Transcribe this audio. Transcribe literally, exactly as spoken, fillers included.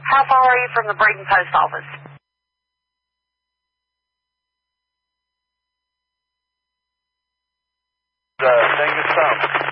How far are you from the Braden Post Office? Uh, Angus South.